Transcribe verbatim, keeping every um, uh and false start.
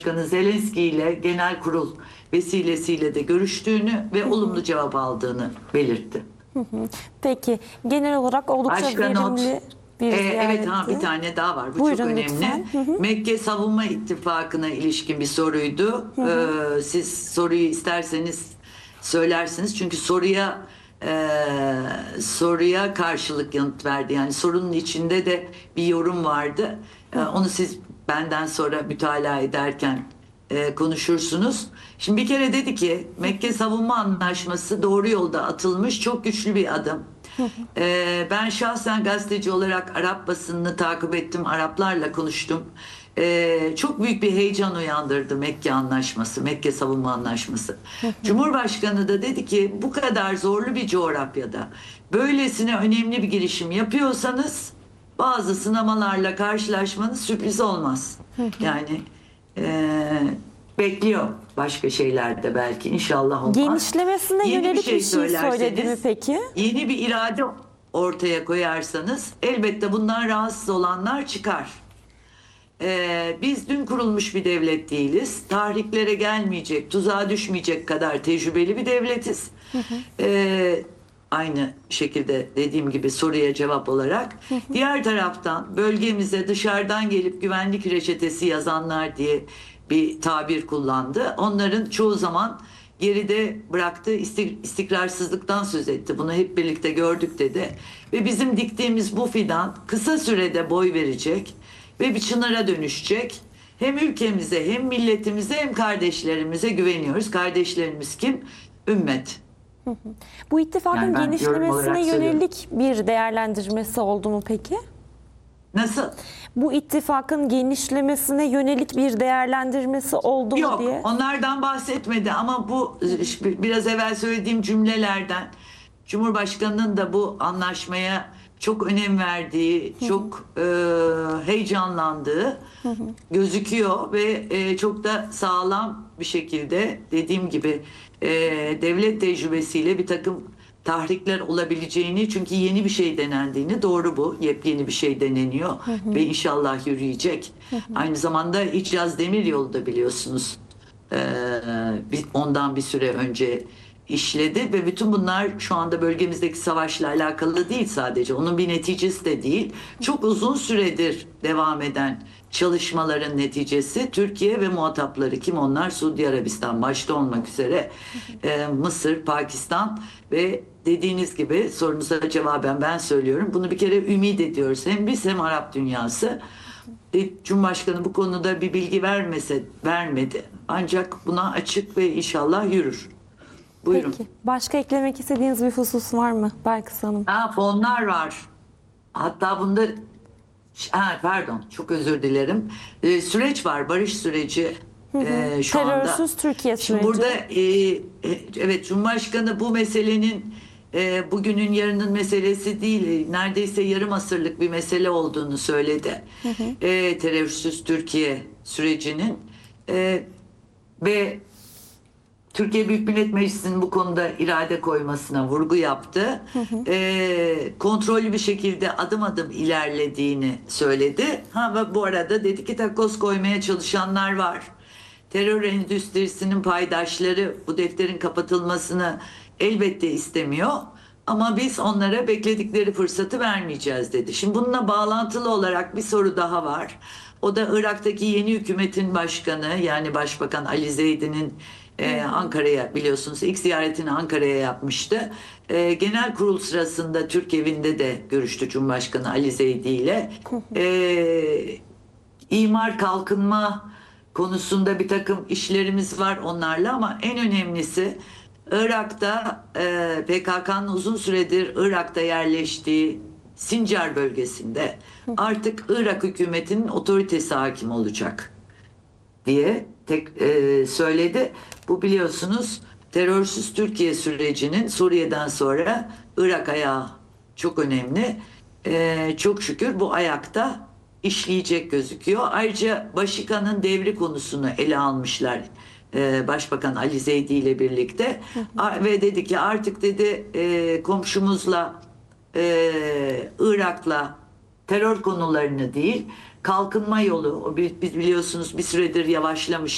Başkanı Zelenski ile genel kurul vesilesiyle de görüştüğünü ve olumlu cevap aldığını belirtti. Peki genel olarak oldukça Başka not. verimli bir Ee, ziyaretti. evet ha bir tane daha var. Bu Buyurun çok önemli. lütfen. Hı hı. Mekke Savunma İttifakı'na ilişkin bir soruydu. Hı hı. Ee, siz soruyu isterseniz söylersiniz. Çünkü soruya e, soruya karşılık yanıt verdi. Yani sorunun içinde de bir yorum vardı. Ee, onu siz benden sonra mütalaa ederken e, konuşursunuz. Şimdi bir kere dedi ki Mekke Savunma Anlaşması doğru yolda atılmış çok güçlü bir adım. Ee, ben şahsen gazeteci olarak Arap basınını takip ettim, Araplarla konuştum. Ee, çok büyük bir heyecan uyandırdı Mekke Anlaşması, Mekke Savunma Anlaşması. Cumhurbaşkanı da dedi ki bu kadar zorlu bir coğrafyada böylesine önemli bir girişim yapıyorsanız bazı sınamalarla karşılaşmanız sürpriz olmaz. Yani e, bekliyor başka şeyler de belki inşallah olmaz. Genişlemesine Yeni yönelik bir şey, söyledi mi peki? Yeni bir irade ortaya koyarsanız elbette bundan rahatsız olanlar çıkar. Ee, biz dün kurulmuş bir devlet değiliz. Tahriklere gelmeyecek, tuzağa düşmeyecek kadar tecrübeli bir devletiz. Ee, aynı şekilde dediğim gibi soruya cevap olarak. Diğer taraftan bölgemize dışarıdan gelip güvenlik reçetesi yazanlar diye bir tabir kullandı. Onların çoğu zaman geride bıraktığı istikrarsızlıktan söz etti. Bunu hep birlikte gördük dedi. Ve bizim diktiğimiz bu fidan kısa sürede boy verecek ve bir çınara dönüşecek. Hem ülkemize hem milletimize hem kardeşlerimize güveniyoruz. Kardeşlerimiz kim? Ümmet. Bu ittifakın Yani ben yorum olarak genişlemesine söylüyorum. yönelik bir değerlendirmesi oldu mu peki? Nasıl? Bu ittifakın genişlemesine yönelik bir değerlendirmesi oldu mu Yok, diye. onlardan bahsetmedi ama bu biraz evvel söylediğim cümlelerden Cumhurbaşkanı'nın da bu anlaşmaya çok önem verdiği, çok e, heyecanlandığı Hı hı. gözüküyor ve e, çok da sağlam bir şekilde dediğim gibi e, devlet tecrübesiyle bir takım tahrikler olabileceğini, çünkü yeni bir şey denendiğini, doğru bu, yepyeni bir şey deneniyor Hı hı. ve inşallah yürüyecek. Hı hı. Aynı zamanda Hicaz Demiryolu da biliyorsunuz e, bir- ondan bir süre önce işledi ve bütün bunlar şu anda bölgemizdeki savaşla alakalı değil sadece. Onun bir neticesi de değil. Çok uzun süredir devam eden çalışmaların neticesi. Türkiye ve muhatapları kim onlar? Suudi Arabistan başta olmak üzere e, Mısır, Pakistan ve dediğiniz gibi sorunuza cevaben ben söylüyorum. Bunu bir kere ümit ediyoruz. Hem biz hem Arap dünyası. E, Cumhurbaşkanı bu konuda bir bilgi vermese vermedi. Ancak buna açık ve inşallah yürür. Buyurun. Peki. Başka eklemek istediğiniz bir husus var mı Belkıs Hanım? Ha, fonlar var. Hatta bunda ha, pardon çok özür dilerim. Ee, süreç var, barış süreci e, şu anda. Terörsüz Türkiye Şimdi süreci. burada e, e, evet Cumhurbaşkanı bu meselenin e, bugünün yarının meselesi değil, neredeyse yarım asırlık bir mesele olduğunu söyledi. Hı hı. E, terörsüz Türkiye sürecinin e, ve Türkiye Büyük Millet Meclisi'nin bu konuda irade koymasına vurgu yaptı. Hı hı. Ee, kontrollü bir şekilde adım adım ilerlediğini söyledi. Ha, ve bu arada dedi ki takoz koymaya çalışanlar var. Terör endüstrisinin paydaşları bu defterin kapatılmasını elbette istemiyor. Ama biz onlara bekledikleri fırsatı vermeyeceğiz dedi. Şimdi bununla bağlantılı olarak bir soru daha var. O da Irak'taki yeni hükümetin başkanı, yani Başbakan Ali Zeydi'nin Ee, Ankara'ya, biliyorsunuz ilk ziyaretini Ankara'ya yapmıştı. Ee, genel kurul sırasında Türk evinde de görüştü Cumhurbaşkanı Ali Zeydi ile. Ee, imar kalkınma konusunda bir takım işlerimiz var onlarla ama en önemlisi Irak'ta e, P K K'nın uzun süredir Irak'ta yerleştiği Sincar bölgesinde artık Irak hükümetinin otoritesi hakim olacak diye tek e, söyledi. Bu biliyorsunuz terörsüz Türkiye sürecinin Suriye'den sonra Irak ayağı çok önemli. E, çok şükür bu ayakta işleyecek gözüküyor. Ayrıca Başika'nın devri konusunu ele almışlar. E, Başbakan Ali Zeydi ile birlikte. A, ve dedi ki artık dedi e, komşumuzla e, Irak'la terör konularını değil, kalkınma yolu, biz biliyorsunuz bir süredir yavaşlamış.